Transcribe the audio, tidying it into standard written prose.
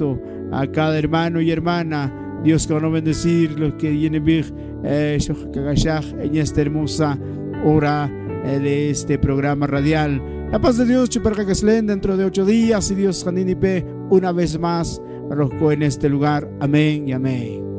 supuesto, a cada hermano y hermana. Dios que van a bendecir los que vienen en esta hermosa hora de este programa radial. La paz de Dios Chuparcacaslen dentro de 8 días, y Dios Janinipe una vez más arrojó en este lugar. Amén y amén.